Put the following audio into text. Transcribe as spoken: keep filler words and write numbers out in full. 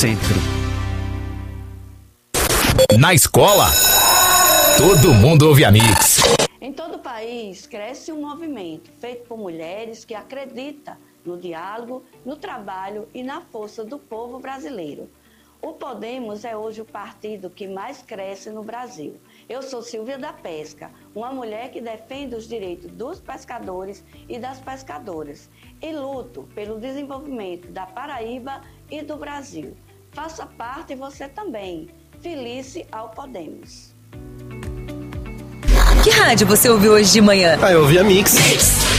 Sempre. Na escola, todo mundo ouve a Mix. Em todo o país, cresce um movimento feito por mulheres que acreditam no diálogo, no trabalho e na força do povo brasileiro. O Podemos é hoje o partido que mais cresce no Brasil. Eu sou Silvia da Pesca, uma mulher que defende os direitos dos pescadores e das pescadoras e luto pelo desenvolvimento da Paraíba e do Brasil. Faça parte você também. Felice ao Podemos. Que rádio você ouviu hoje de manhã? Ah, eu ouvi a Mix.